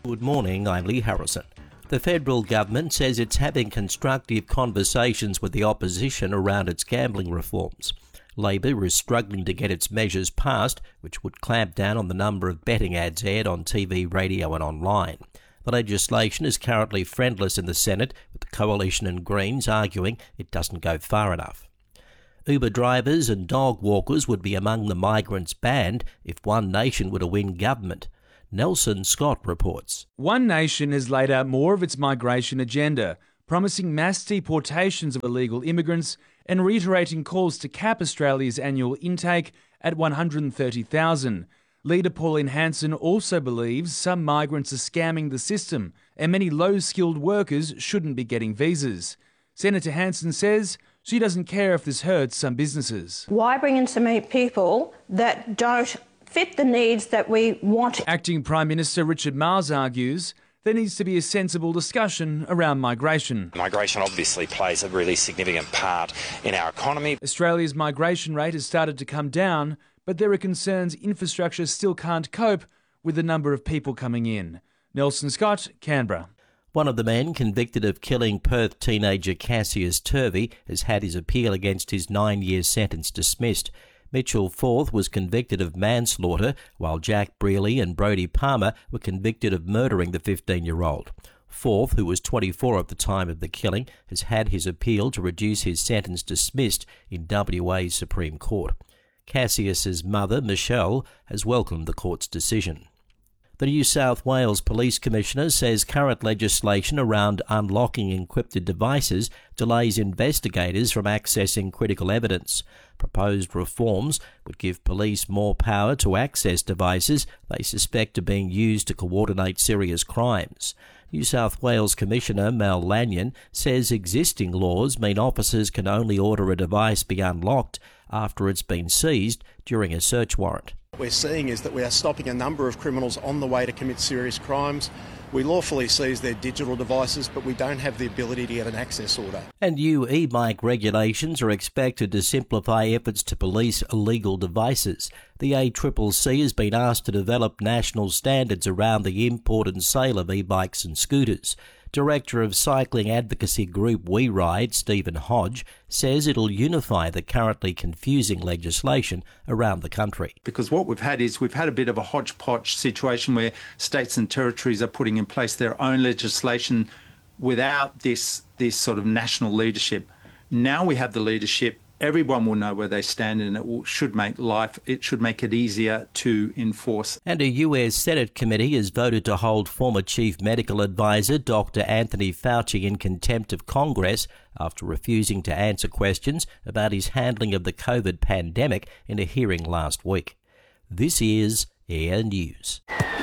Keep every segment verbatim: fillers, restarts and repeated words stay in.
Good morning, I'm Lee Harrison. The federal government says it's having constructive conversations with the opposition around its gambling reforms. Labor is struggling to get its measures passed, which would clamp down on the number of betting ads aired on T V, radio and online. The legislation is currently friendless in the Senate, with the Coalition and Greens arguing it doesn't go far enough. Uber drivers and dog walkers would be among the migrants banned if One Nation were to win government. Nelson Scott reports. One Nation has laid out more of its migration agenda, promising mass deportations of illegal immigrants and reiterating calls to cap Australia's annual intake at one hundred thirty thousand. Leader Pauline Hanson also believes some migrants are scamming the system and many low-skilled workers shouldn't be getting visas. Senator Hanson says she doesn't care if this hurts some businesses. Why bring in so many people that don't fit the needs that we want? Acting Prime Minister Richard Marles argues there needs to be a sensible discussion around migration. Migration obviously plays a really significant part in our economy. Australia's migration rate has started to come down, but there are concerns infrastructure still can't cope with the number of people coming in. Nelson Scott, Canberra. One of the men convicted of killing Perth teenager Cassius Turvey has had his appeal against his nine-year sentence dismissed. Mitchell Forth was convicted of manslaughter, while Jack Brealey and Brodie Palmer were convicted of murdering the fifteen-year-old. Forth, who was twenty-four at the time of the killing, has had his appeal to reduce his sentence dismissed in W A's Supreme Court. Cassius's mother, Michelle, has welcomed the court's decision. The New South Wales Police Commissioner says current legislation around unlocking encrypted devices delays investigators from accessing critical evidence. Proposed reforms would give police more power to access devices they suspect are being used to coordinate serious crimes. New South Wales Commissioner Mal Lanyon says existing laws mean officers can only order a device be unlocked after it's been seized during a search warrant. What we're seeing is that we are stopping a number of criminals on the way to commit serious crimes. We lawfully seize their digital devices, but we don't have the ability to get an access order. And new e-bike regulations are expected to simplify efforts to police illegal devices. The A C C C has been asked to develop national standards around the import and sale of e-bikes and scooters. Director of cycling advocacy group WeRide, Stephen Hodge, says it'll unify the currently confusing legislation around the country. Because what we've had is we've had a bit of a hodgepodge situation where states and territories are putting in place their own legislation without this, this sort of national leadership. Now we have the leadership. Everyone will know where they stand, and it will, should make life, it should make it easier to enforce. And a U S Senate committee has voted to hold former Chief Medical Advisor Doctor Anthony Fauci in contempt of Congress after refusing to answer questions about his handling of the COVID pandemic in a hearing last week. This is Air News.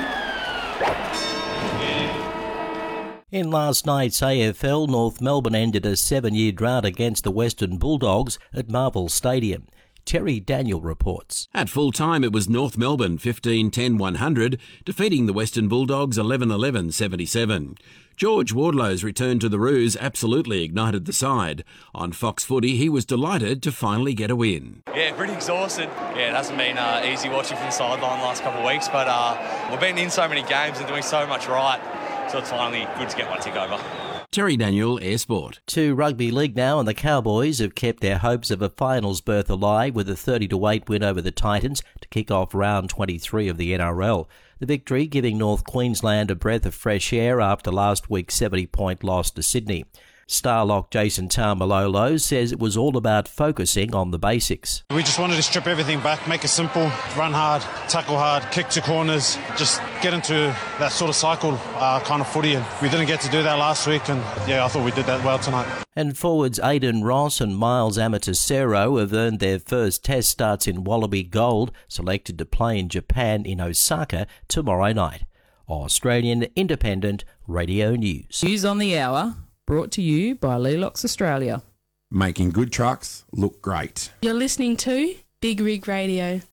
In last night's A F L, North Melbourne ended a seven-year drought against the Western Bulldogs at Marvel Stadium. Terry Daniel reports. At full time, it was North Melbourne fifteen ten one hundred, defeating the Western Bulldogs eleven eleven seventy-seven. George Wardlow's return to the Roos absolutely ignited the side. On Fox Footy, he was delighted to finally get a win. Yeah, pretty exhausted. Yeah, it hasn't been uh, easy watching from the sideline the last couple of weeks, but uh, we've been in so many games and doing so much right. So it's finally good to get one tick over. Terry Daniel, Air Sport. To rugby league now, and the Cowboys have kept their hopes of a finals berth alive with a thirty to eight win over the Titans to kick off round twenty-three of the N R L. The victory giving North Queensland a breath of fresh air after last week's seventy-point loss to Sydney. Starlock Jason Taumalolo says it was all about focusing on the basics. We just wanted to strip everything back, make it simple, run hard, tackle hard, kick to corners, just get into that sort of cycle uh, kind of footy. And we didn't get to do that last week, and yeah, I thought we did that well tonight. And forwards Aidan Ross and Miles Amatosero have earned their first test starts in Wallaby Gold, selected to play in Japan in Osaka tomorrow night. Australian Independent Radio News. News on the hour, brought to you by Lelox Australia. Making good trucks look great. You're listening to Big Rig Radio.